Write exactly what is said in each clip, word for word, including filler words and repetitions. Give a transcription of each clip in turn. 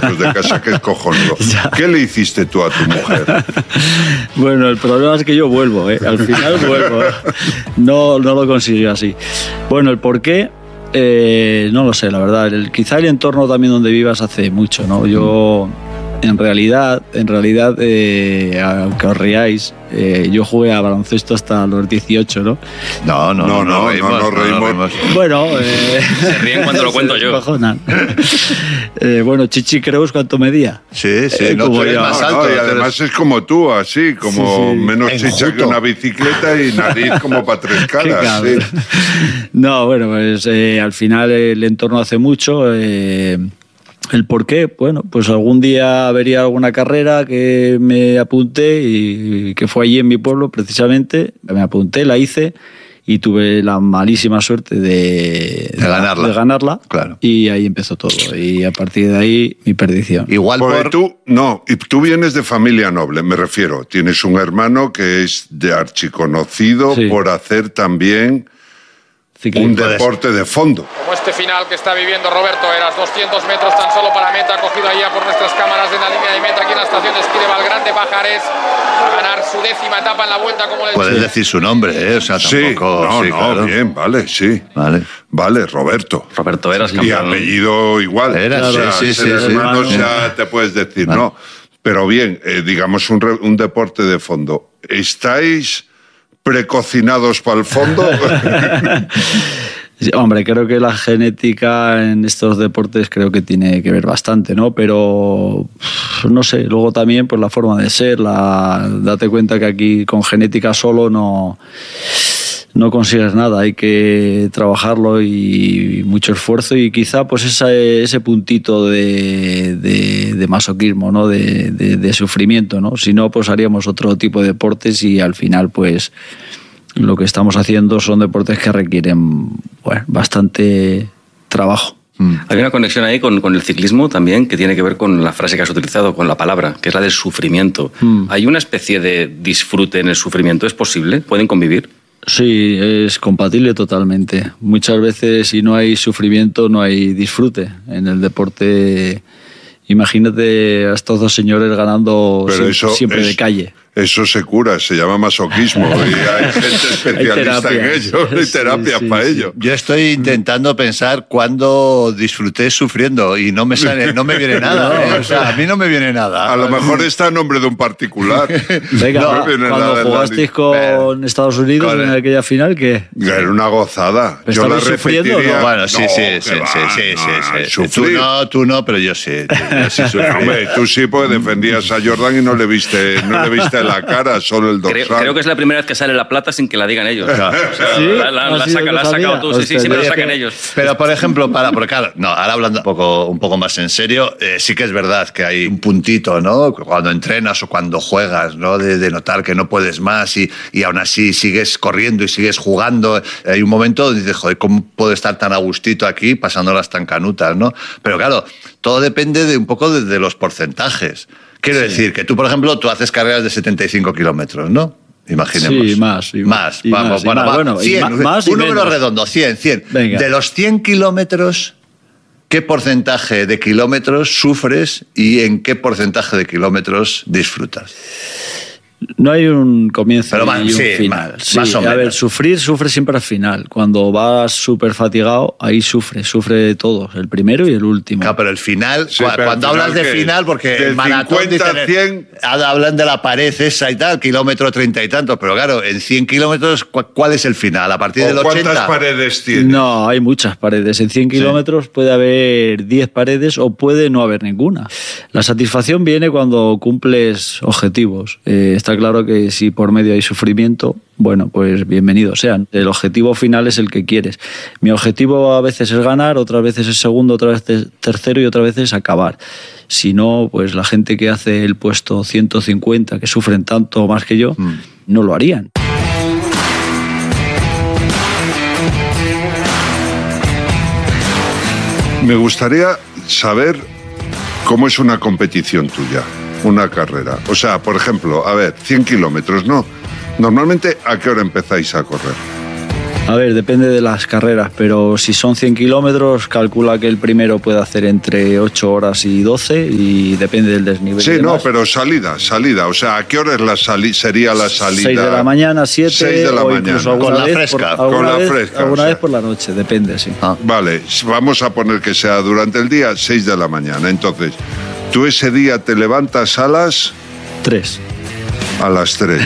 kilómetros de casa, que es cojonudo. ¿Qué le hiciste tú a tu mujer? Bueno, el problema es que yo vuelvo, ¿eh? Al final vuelvo. ¿eh? No, no lo consiguió así. Bueno, el por qué, eh, no lo sé, la verdad. El, quizá el entorno también donde vivas hace mucho, ¿no? Yo... En realidad, en realidad eh, aunque os riáis, eh, yo jugué a baloncesto hasta los dieciocho, ¿no? No, no, no, no, no, reímos, no, no, reímos. no, no reímos. Bueno, eh, se ríen cuando lo cuento yo. eh, bueno, Chichi Creus, ¿cuánto medía? Sí, sí, eh, no, tú eres no, más alto. No, y además es como tú, así, como sí, sí. menos Enjuto. chicha que una bicicleta y nariz como para tres caras. Sí. No, bueno, pues eh, al final el entorno hace mucho... Eh, ¿El por qué? Bueno, pues algún día vería alguna carrera que me apunté y que fue allí en mi pueblo precisamente, me apunté, la hice y tuve la malísima suerte de, de ganarla, de ganarla claro. Y ahí empezó todo y a partir de ahí mi perdición. Igual Porque por... tú, no, y tú vienes de familia noble, me refiero, tienes un hermano que es de archiconocido sí. por hacer también... un deporte de fondo. Como este final que está viviendo Roberto Heras, doscientos metros tan solo para meta, cogido allá por nuestras cámaras en la línea de meta aquí en la estación de esquí de Valgrande Pajares, a ganar su décima etapa en la vuelta como le... Puedes decir su nombre, ¿eh? O sea, tampoco... Sí, no, sí, no, claro. bien, vale, sí. Vale. Vale, Roberto. Roberto Heras, Y apellido igual. Heras, o sea, sí, sí, sí. hermanos sí. ya te puedes decir, vale. no. Pero bien, eh, digamos un, re, un deporte de fondo. ¿Estáis precocinados para el fondo? Hombre, creo que la genética en estos deportes creo que tiene que ver bastante, ¿no? Pero no sé, luego también pues la forma de ser, la, date cuenta que aquí con genética solo no, no consigues nada, hay que trabajarlo y mucho esfuerzo y quizá pues esa, ese puntito de, de, de masoquismo, ¿no? De, de, de sufrimiento, ¿no? Si no, pues haríamos otro tipo de deportes y al final pues... Lo que estamos haciendo son deportes que requieren bueno, bastante trabajo. Mm. Hay una conexión ahí con, con el ciclismo también que tiene que ver con la frase que has utilizado, con la palabra, que es la del sufrimiento. Mm. ¿Hay una especie de disfrute en el sufrimiento? ¿Es posible? ¿Pueden convivir? Sí, es compatible totalmente. Muchas veces si no hay sufrimiento no hay disfrute. En el deporte, imagínate a estos dos señores ganando siempre, eso siempre es... de calle. Eso se cura, se llama masoquismo y hay gente especialista en ello, hay terapias sí, sí, para sí. ello. Yo estoy intentando pensar cuándo disfruté sufriendo y no me sale, no me viene nada, no, ¿eh? O sea, a mí no me viene nada. A lo mejor está a nombre de un particular. Venga, no, cuando jugasteis con Ver, Estados Unidos con en aquella final, ¿qué? Era una gozada. Yo la repetiría. ¿no? Bueno, sí, no, sí, sí, va, sí, sí, no, sí, sí. Tú no, tú no, pero yo sí. Yo sí sufrí. Hombre, tú sí, porque defendías a Jordan y no le viste, no le viste la cara, solo el dorsal. Creo, creo que es la primera vez que sale la plata sin que la digan ellos. O sea, ¿Sí? La, la, la, saca, la has sacado tú, sí, sí, sí, me lo sacan ellos. Pero, por ejemplo, para, porque claro, no, ahora hablando un poco, un poco más en serio, eh, sí que es verdad que hay un puntito, ¿no? Cuando entrenas o cuando juegas, ¿no? De, de notar que no puedes más y, y aún así sigues corriendo y sigues jugando. Hay un momento donde dices, joder, ¿cómo puedo estar tan a gustito aquí pasándolas tan canutas, ¿no? Pero claro, todo depende de un poco de, de los porcentajes. Quiero sí. decir que tú, por ejemplo, tú haces carreras de setenta y cinco kilómetros, ¿no? Imaginemos. Sí, más. Y más. Y Vamos, más, bueno, y más, va, bueno, cien, y más un y número menos. redondo, cien, cien. Venga. De los cien kilómetros, ¿qué porcentaje de kilómetros sufres y en qué porcentaje de kilómetros disfrutas? No hay un comienzo Pero más, y un sí, final. Más, sí, más o a menos. ver, sufrir, sufre siempre al final. Cuando vas súper fatigado, ahí sufre, sufre de todos, el primero y el último. Claro, pero el final, Sí, cuando pero al hablas final, de ¿qué? final, porque Del el maratón cincuenta dicen, a cien hablan de la pared esa y tal, kilómetro treinta y tantos, pero claro, en cien kilómetros, ¿cuál es el final? ¿A partir del ¿Cuántas ochenta? paredes tienes? No, hay muchas paredes. En cien kilómetros puede haber diez paredes o puede no haber ninguna. La satisfacción viene cuando cumples objetivos. Eh, está claro que si por medio hay sufrimiento, bueno, pues bienvenidos sean. El objetivo final es el que quieres. Mi objetivo a veces es ganar, otras veces es segundo, otras veces tercero y otras veces es acabar. Si no, pues la gente que hace el puesto ciento cincuenta, que sufren tanto más que yo, mm. no lo harían. Me gustaría saber cómo es una competición tuya, una carrera. O sea, por ejemplo, a ver, cien kilómetros, ¿no? Normalmente, ¿a qué hora empezáis a correr? A ver, depende de las carreras, pero si son cien kilómetros, calcula que el primero puede hacer entre ocho horas y doce y depende del desnivel. Sí, no, pero salida, salida. O sea, ¿a qué hora es la sali- sería la salida? seis de la mañana, siete. seis de la o mañana. Con la fresca. Por, con la vez, fresca. Alguna o sea. vez por la noche, depende, sí. Ah. Vale, vamos a poner que sea durante el día, seis de la mañana. Entonces, tú ese día te levantas a las... Tres. A las tres.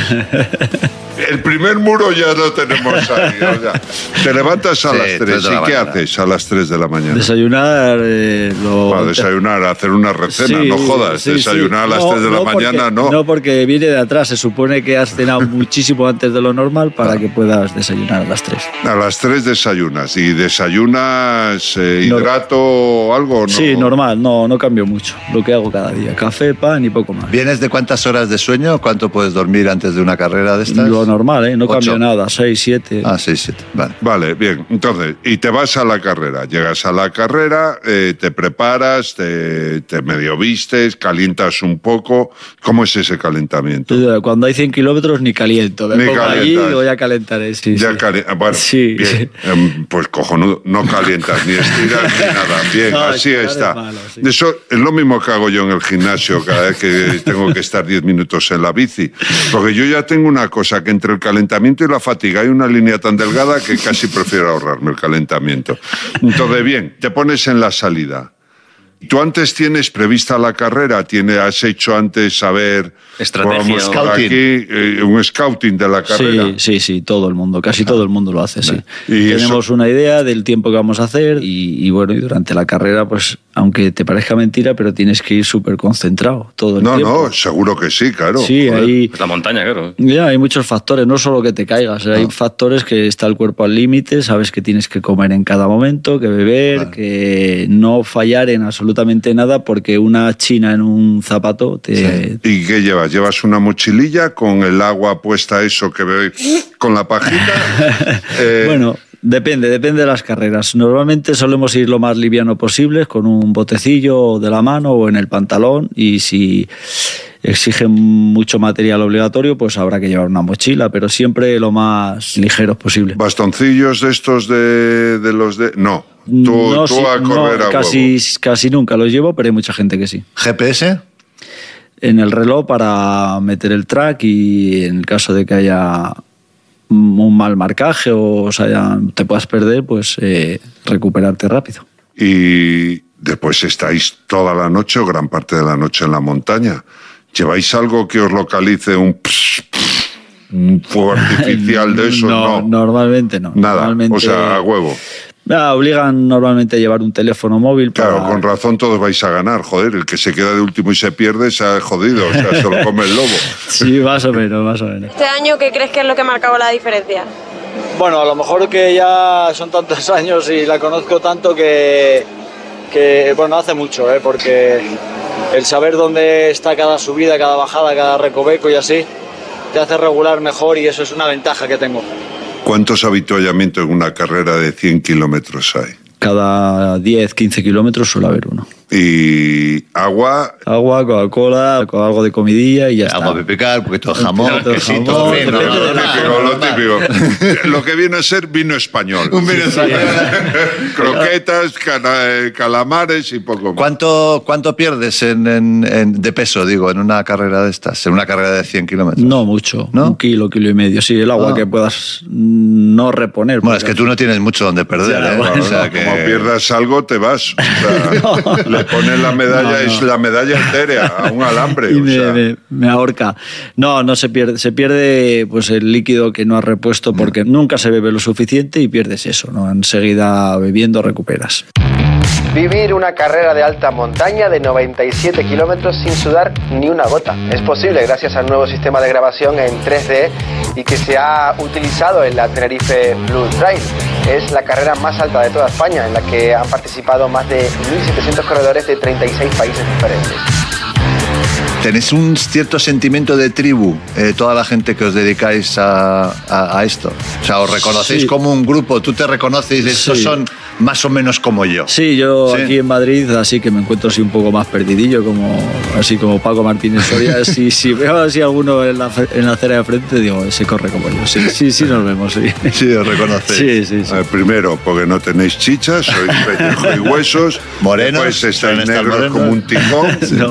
El primer muro ya lo tenemos ahí. O sea, te levantas a Sí, las tres tres. de ¿Y la qué mañana. haces a las tres de la mañana? Desayunar. Eh, lo... Para desayunar, hacer una recena, Sí, no jodas. sí, desayunar sí. a las No, tres de la no porque- mañana, no. No, porque viene de atrás. Se supone que has cenado muchísimo antes de lo normal para que puedas desayunar a las tres. A las tres desayunas. ¿Y desayunas eh, No. hidrato o algo? No. Sí, normal. No, no cambio mucho. Lo que hago cada día. Café, pan y poco más. ¿Vienes de cuántas horas de sueño? ¿Cuánto puedes dormir antes de una carrera de estas? Lo normal, ¿eh? No Ocho. cambio nada. Seis, siete. Ah, seis, siete. Vale. Vale, bien. Entonces, y te vas a la carrera. Llegas a la carrera, eh, te preparas, te, te medio vistes, calientas un poco. ¿Cómo es ese calentamiento? Cuando hay cien kilómetros ni caliento. Me Ni pongo allí calientas. y voy a calentar. eh, Sí, Ya sí. cali- bueno, Sí. bien. Em, pues cojonudo, no calientas ni estiras ni nada. Bien, No, así estirar está. es malo, sí. Eso es lo mismo que hago yo en el gimnasio cada vez que tengo que estar diez minutos en la bici. Porque yo ya tengo una cosa, que entre el calentamiento y la fatiga hay una línea tan delgada que casi prefiero ahorrarme el calentamiento. Entonces, bien, te pones en la salida. ¿Tú antes tienes prevista la carrera? ¿Tiene, ¿Has hecho antes saber Estrategia. vamos por Scouting. aquí, eh, un scouting de la carrera? Sí, sí, sí, todo el mundo, casi todo el mundo lo hace, sí. Y Tenemos eso- una idea del tiempo que vamos a hacer y, y bueno, y durante la carrera, pues, aunque te parezca mentira, pero tienes que ir súper concentrado todo el No, tiempo. no, seguro que sí, claro. Sí, Joder. hay, Es la montaña, claro. ya, hay muchos factores, no solo que te caigas, hay factores que está el cuerpo al límite, sabes que tienes que comer en cada momento, que beber, Claro. que no fallar en absolutamente nada porque una china en un zapato te... ¿Y qué llevas? ¿Llevas una mochililla con el agua puesta, eso que veo con la pajita? Eh, Bueno, depende, depende de las carreras. Normalmente solemos ir lo más liviano posible, con un botecillo de la mano o en el pantalón, y si exigen mucho material obligatorio, pues habrá que llevar una mochila, pero siempre lo más ligeros posible. ¿Bastoncillos de estos de, de los de...? No, tú, No, tú sí, a correr no, a casi, huevo. casi nunca los llevo, pero hay mucha gente que sí. ¿G P S? En el reloj para meter el track y en el caso de que haya un mal marcaje o, o sea, te puedas perder, pues eh, recuperarte rápido. Y después estáis toda la noche o gran parte de la noche en la montaña. ¿Lleváis algo que os localice un... pss, pss, un fuego artificial de eso? No, No, normalmente no. nada, Normalmente, o sea, a huevo. Ah, obligan normalmente a llevar un teléfono móvil para... Claro, con razón todos vais a ganar, joder, el que se queda de último y se pierde se ha jodido, o sea, se lo come el lobo. Sí, más o menos, más o menos. Este año, ¿qué crees que es lo que ha marcado la diferencia? Bueno, a lo mejor que ya son tantos años y la conozco tanto que, que bueno, hace mucho, ¿eh? Porque el saber dónde está cada subida, cada bajada, cada recoveco y así, te hace regular mejor y eso es una ventaja que tengo. ¿Cuántos avituallamientos en una carrera de cien kilómetros hay? Cada diez, quince kilómetros suele haber uno. Y agua, Agua, Coca-Cola, con algo de comidilla y ya está. Agua pipicar, un poquito de jamón, poquito de quesito, jamón, vino, depende ¿no? de la- típico, lo típico. Lo que viene a ser vino español. Un vino español. Croquetas, cana- eh, calamares y poco más. ¿Cuánto, cuánto pierdes en, en- en- de peso, digo, en una carrera de estas? En una carrera de cien kilómetros. No mucho, ¿No? un kilo, kilo y medio. Sí, el agua Ah. que puedas no reponer. Bueno, es porque- que tú no tienes mucho donde perder, Ya, ¿eh? bueno, O sea que... Como pierdas algo, te vas. O sea, le pones la medalla, No, no. es la medalla entera a un alambre. Y o me, sea. me- me ahorca. No, no se pierde. Se pierde pues el líquido que no has repuesto porque nunca se bebe lo suficiente y pierdes eso, ¿no? Enseguida bebiendo recuperas. Vivir una carrera de alta montaña de noventa y siete kilómetros sin sudar ni una gota. Es posible gracias al nuevo sistema de grabación en tres D y que se ha utilizado en la Tenerife Blue Trail. Es la carrera más alta de toda España, en la que han participado más de mil setecientos corredores de treinta y seis países diferentes. ¿Tenéis un cierto sentimiento de tribu, eh, toda la gente que os dedicáis a, a- a esto? O sea, ¿os reconocéis Sí. como un grupo? ¿Tú te reconoces? Estos Sí. son más o menos como yo. Sí, yo ¿Sí? aquí en Madrid, así que me encuentro así un poco más perdidillo, como, así como Paco Martínez Soria. si, si veo así alguno en la, en la acera de frente, digo, se corre como yo. Sí, sí, sí nos vemos, sí. Sí, os reconocéis. Sí, sí, sí. A ver, primero, porque no tenéis chichas, sois pellejo y huesos. Morenos, Después suelen estáis estar negros morenos. como un tijón. No.